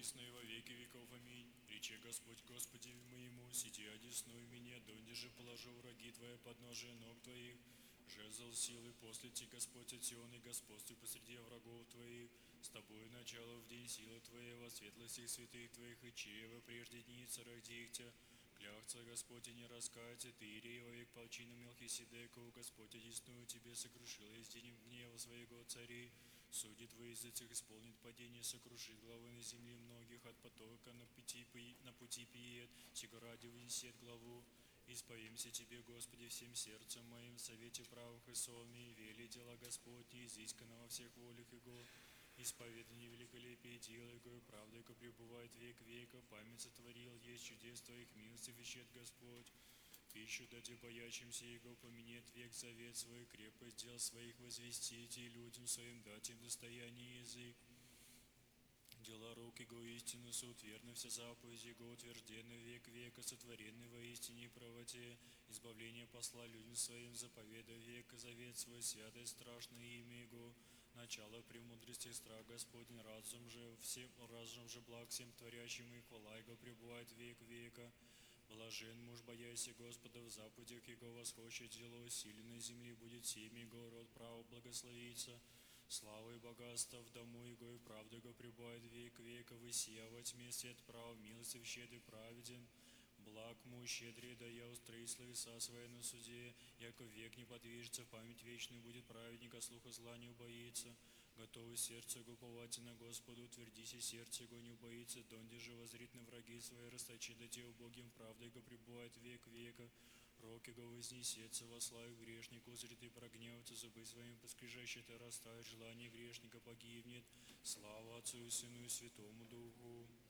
присно и во веки веков. Аминь. Рече Господь Господи моему, сиди одесную меня, донде же положу враги Твои подножие ног Твоих. Жезл силы после Ти, Господь от Сиона, и господствуй посреди врагов Твоих. С Тобою начало в день силы Твоей, во светлости святых Твоих, и чрево прежде дни царя Дихтя. Клявца Господь и не раскается, Ты, Ирий, во век полчину Мелхиседекову, Господь одесную Тебе сокрушил, из день гнева своего царей. Судит во языцах, исполнит падение, сокрушит главы на земле многих, от потока на пути пиет, сего ради вынесет главу. Исповемся Тебе, Господи, всем сердцем моим, в совете правых и сонме, вели дела Господни, изысканно во всех волях Его. Исповедание великолепие дела Его, и правда Его пребывает век века, память сотворил, есть чудес Твоих, милости вещет Господь. Пищу даде боячимся Его, поменет век завет свой, крепость дел своих возвестите, и людям своим дать им достояние язык. Дела рук Его истину суд, верны все заповеди Его, утверждены век века, сотворены во истине и правоте. Избавление посла людям своим, заповеда века, завет свой, святое страшное имя Его. Начало премудрости, страх Господень, разум же благ всем творящим, и хвала Его пребывает век века. Блажен муж, боясь Господа, в заповедях Его восхочет дело усиленной земли, будет семя Его, род право благословится. Слава и богатство в дому Его, и правда Его пребывает век века, высия во тьме свет прав, милостив, щедрый, праведен. Благ муж щедрый, да я устроисло веса свои на суде, яко век не подвижется, в память вечную будет праведника, слуха зла не убоится. Готовы сердце его уповайте на Господу, утвердися сердце его не убоится, донде же возрит на враги свои, расточи да те убогим, правда его пребывает век века. Рок его вознесется во славе грешнику, узрит и прогневается, зубы своими поскрежещет и растает, желание грешника погибнет. Слава Отцу и Сыну и Святому Духу.